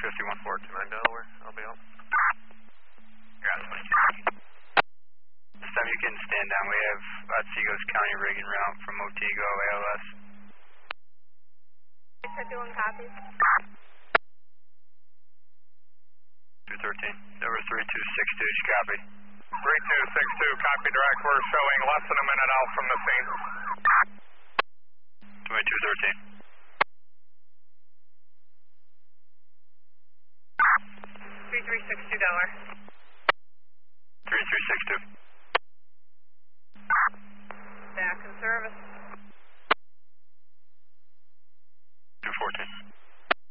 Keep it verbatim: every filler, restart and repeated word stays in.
fifty-one four two nine Delaware, I'll be out. Got it. This time you can stand down. We have Otsegos County rig en route from Montego, A L S. fifty-one copies. two thirteen. Over three two six two, did you copy? three two six two, copy direct. We're showing less than a minute out from the scene. twenty-two thirteen. three three six two Delaware. three three six two. Back in service. two fourteen.